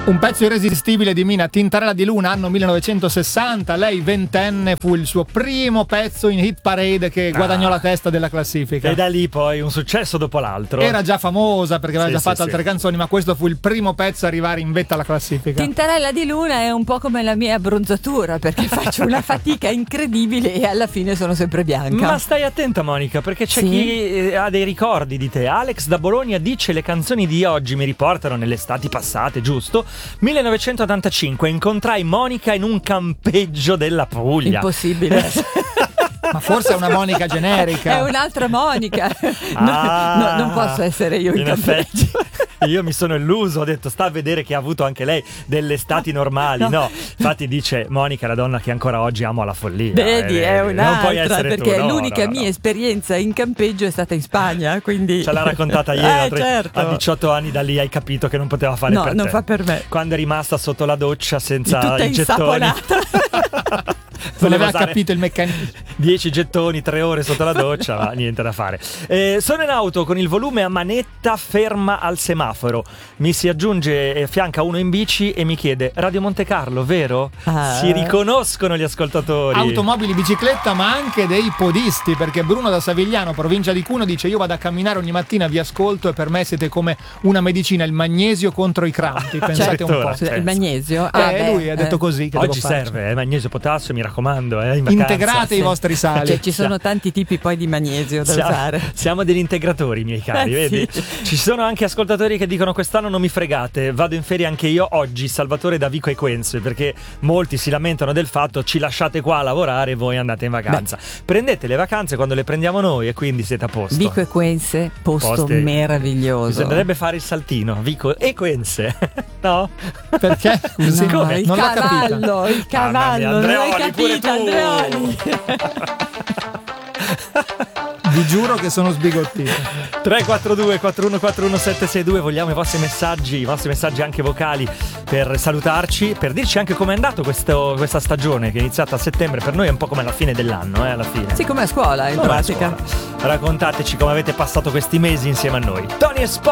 Un pezzo irresistibile di Mina, Tintarella di Luna, anno 1960. Lei ventenne, fu il suo primo pezzo in hit parade che guadagnò la testa della classifica. E da lì poi un successo dopo l'altro. Era già famosa perché aveva già fatto altre canzoni, ma questo fu il primo pezzo a arrivare in vetta alla classifica. Tintarella di Luna è un po' come la mia abbronzatura, perché faccio una fatica incredibile e alla fine sono sempre bianca. Ma stai attenta, Monica, perché c'è chi ha dei ricordi di te. Alex da Bologna dice: le canzoni di oggi mi riportano nelle estati passate, giusto? 1985, incontrai Monica in un campeggio della Puglia. Impossibile. Ma forse è una Monica generica. È un'altra Monica. Non posso essere io in campeggio. Io mi sono illuso, ho detto sta a vedere che ha avuto anche lei delle estati normali. No, infatti dice Monica è la donna che ancora oggi amo alla follia. Vedi, è un'altra, non puoi essere perché tu, l'unica mia esperienza in campeggio è stata in Spagna, quindi ce l'ha raccontata ieri. Certo. A 18 anni da lì hai capito che non poteva fare per te. No, non fa per me. Quando è rimasta sotto la doccia senza tutta i gettoni. Non aveva capito il meccanismo. 10 gettoni, 3 ore sotto la doccia, ma niente da fare. Sono in auto con il volume a manetta, ferma al semaforo. Mi si aggiunge fianca uno in bici e mi chiede: Radio Monte Carlo, vero? Si riconoscono gli ascoltatori. Automobili, bicicletta, ma anche dei podisti, perché Bruno da Savigliano, provincia di Cuneo, dice: io vado a camminare ogni mattina, vi ascolto e per me siete come una medicina, il magnesio contro i crampi. Pensate un po'. Il magnesio? Lui ha detto così che oggi serve magnesio, potassio, mi raccomando, in vacanza. Integrate i vostri sali. Cioè, ci sono tanti tipi poi di magnesio da usare. Siamo degli integratori, miei cari, vedi? Ci sono anche ascoltatori che dicono: quest'anno non mi fregate, vado in ferie anche io oggi, Salvatore da Vico Equense, perché molti si lamentano del fatto ci lasciate qua a lavorare e voi andate in vacanza. Prendete le vacanze quando le prendiamo noi e quindi siete a posto. Vico Equense, posto meraviglioso. Bisognerebbe fare il saltino, Vico Equense. No? Perché? Così? No, il non cavallo, il cavallo, non l'hai capito, Andreoli. Vi giuro che sono sbigottito. 342 4141 762. Vogliamo i vostri messaggi anche vocali, per salutarci, per dirci anche com'è andato questa stagione che è iniziata a settembre. Per noi è un po' come la fine dell'anno, alla fine. Sì, come a scuola in pratica. Raccontateci come avete passato questi mesi insieme a noi. Tony e Spot.